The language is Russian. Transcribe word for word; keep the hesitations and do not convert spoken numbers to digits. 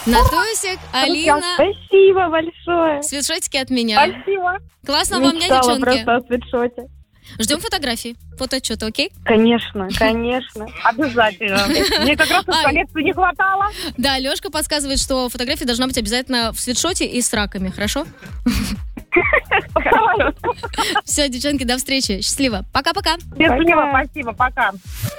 Натусик, Алина. Спасибо большое. Свитшотики от меня. Спасибо. Классного вам дня, Мечтала девчонки. просто о свитшоте. Ждем фотографии, фотоотчета, окей? Конечно, конечно. Обязательно. Мне как раз в коллекции не хватало. Да, Лёшка подсказывает, что фотография должна быть обязательно в свитшоте и с раками, хорошо? Все, девчонки, до встречи. Счастливо. Пока-пока. Спасибо, спасибо, пока.